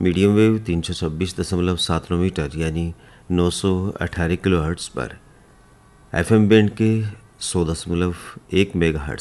medium wave 326.79 metre यानी 918 kilohertz पर, FM band के 100.1 मेगाहर्ट्ज़